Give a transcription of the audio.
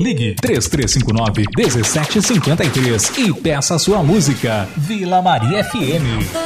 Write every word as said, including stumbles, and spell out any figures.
Ligue três três cinco nove, um sete cinco três e peça sua música. Vila Maria F M.